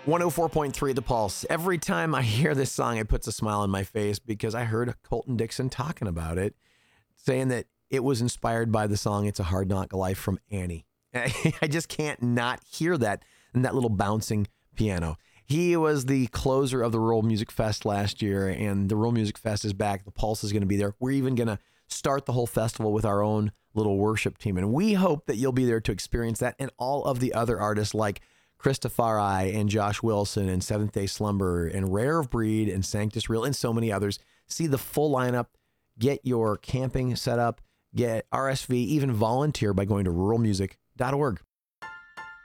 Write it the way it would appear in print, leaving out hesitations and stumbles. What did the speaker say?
104.3 The Pulse. Every time I hear this song, it puts a smile on my face because I heard Colton Dixon talking about it, saying that it was inspired by the song It's a Hard Knock Life from Annie. I just can't not hear that and that little bouncing piano. He was the closer of the Rural Music Fest last year, and the Rural Music Fest is back. The Pulse is going to be there. We're even going to start the whole festival with our own little worship team, and we hope that you'll be there to experience that and all of the other artists like Christopher and Josh Wilson and Seventh Day Slumber and Rare of Breed and Sanctus Real and so many others. See the full lineup. Get your camping set up. Get RSV, even volunteer by going to ruralmusic.org.